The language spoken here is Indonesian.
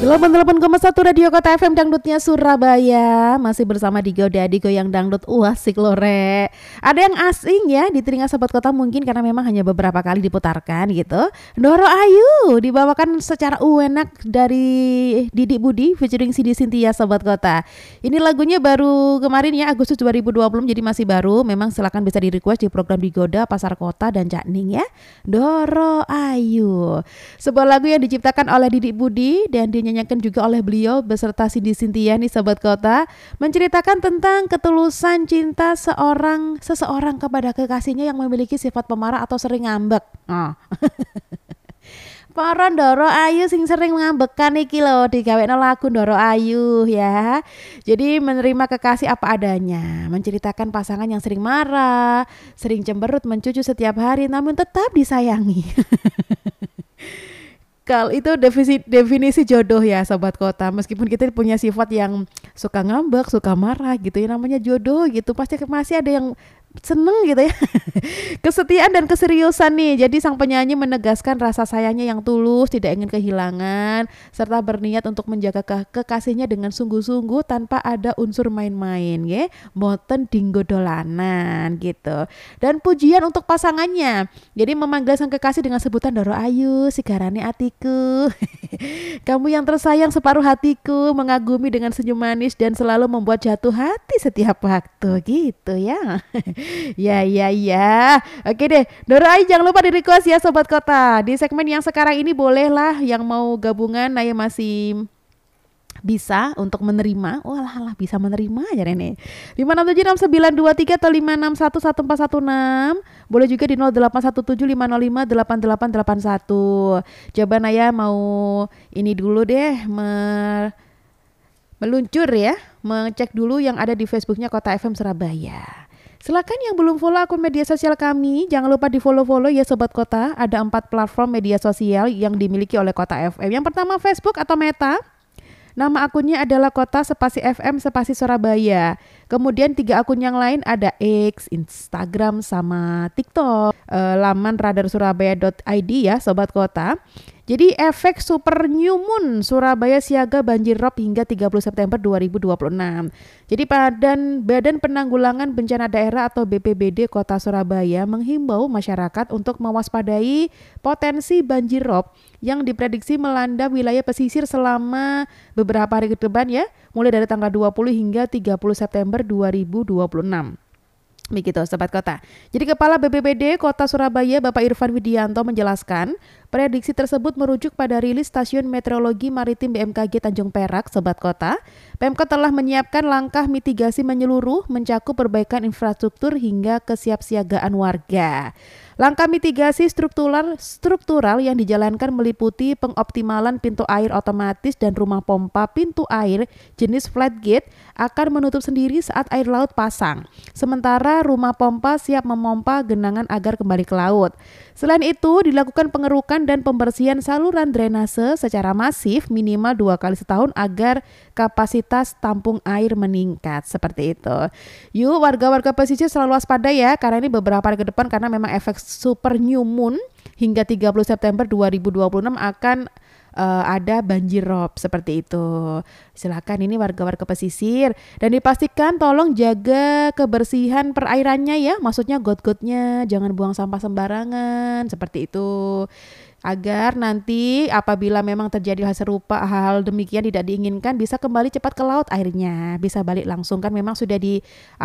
88,1 Radio Kota FM Dangdutnya Surabaya. Masih bersama Digo Dadi Goyang Dangdut. Wah asik lore. Ada yang asing ya di telinga Sobat Kota mungkin karena memang hanya beberapa kali diputarkan gitu. Doro Ayu dibawakan secara enak dari Didik Budi featuring Sidi Cynthia Sobat Kota. Ini lagunya baru kemarin ya, Agustus 2020, jadi masih baru. Memang silakan bisa di request di program Digoda, Pasar Kota dan Cak Ning ya. Doro Ayu, sebuah lagu yang diciptakan oleh Didik Budi dan dinyanyikan juga oleh beliau beserta Sidi Cynthia nih Sobat Kota, menceritakan tentang ketulusan cinta seseorang kepada kekasihnya yang memiliki sifat pemarah atau sering ngambek. Para Doro Ayu sing sering ngambekan iki lho digawekno lagu Doro Ayu ya. Jadi menerima kekasih apa adanya, menceritakan pasangan yang sering marah, sering cemberut, mencucu setiap hari namun tetap disayangi. Kalau itu definisi jodoh ya Sobat Kota. Meskipun kita punya sifat yang suka ngambek, suka marah gitu ya, namanya jodoh gitu. Pasti masih ada yang seneng gitu ya. Kesetiaan dan keseriusan nih. Jadi sang penyanyi menegaskan rasa sayangnya yang tulus, tidak ingin kehilangan, serta berniat untuk menjaga kekasihnya dengan sungguh-sungguh tanpa ada unsur main-main ya. Boten dinggo dolanan gitu. Dan pujian untuk pasangannya. Jadi memanggil sang kekasih dengan sebutan Doro Ayu, sigarane atiku. Kamu yang tersayang separuh hatiku, mengagumi dengan senyum manis dan selalu membuat jatuh hati setiap waktu gitu ya. Ya. Oke deh, Doro Ayu jangan lupa di request ya Sobat Kota. Di segmen yang sekarang ini bolehlah yang mau gabungan, Naya masih bisa untuk menerima. Walah bisa menerima aja Rene. 5676923 atau 5611416. Boleh juga di 081750588881. Coba Naya mau ini dulu deh meluncur ya, mengecek dulu yang ada di Facebooknya Kota FM Surabaya. Silakan yang belum follow akun media sosial kami, jangan lupa di follow ya Sobat Kota. Ada 4 platform media sosial yang dimiliki oleh Kota FM. Yang pertama Facebook atau Meta. Nama akunnya adalah Kota Spasi FM Spasi Surabaya. Kemudian 3 akun yang lain ada X, Instagram sama TikTok. Laman radarsurabaya.id ya Sobat Kota. Jadi efek super new moon Surabaya siaga banjir rob hingga 30 September 2026. Jadi Badan Penanggulangan Bencana Daerah atau BPBD Kota Surabaya menghimbau masyarakat untuk mewaspadai potensi banjir rob yang diprediksi melanda wilayah pesisir selama beberapa hari ke depan ya, mulai dari tanggal 20 hingga 30 September 2026. Begitu Sobat Kota. Jadi Kepala BPBD Kota Surabaya Bapak Irfan Widianto menjelaskan prediksi tersebut merujuk pada rilis Stasiun Meteorologi Maritim BMKG Tanjung Perak. Sobat Kota, Pemkot telah menyiapkan langkah mitigasi menyeluruh mencakup perbaikan infrastruktur hingga kesiapsiagaan warga. Langkah mitigasi struktural yang dijalankan meliputi pengoptimalan pintu air otomatis dan rumah pompa pintu air jenis flat gate akan menutup sendiri saat air laut pasang. Sementara rumah pompa siap memompa genangan agar kembali ke laut. Selain itu, dilakukan pengerukan dan pembersihan saluran drainase secara masif minimal 2 kali setahun agar kapasitas tampung air meningkat. Seperti itu. Yuk warga-warga pesisir selalu waspada ya, karena ini beberapa hari ke depan karena memang efek super new moon hingga 30 September 2026 akan ada banjir rob seperti itu. Silakan ini warga-warga pesisir dan dipastikan tolong jaga kebersihan perairannya ya, maksudnya got-gotnya jangan buang sampah sembarangan seperti itu. Agar nanti apabila memang terjadi hal serupa, hal demikian tidak diinginkan bisa kembali cepat ke laut airnya, bisa balik langsung kan memang sudah di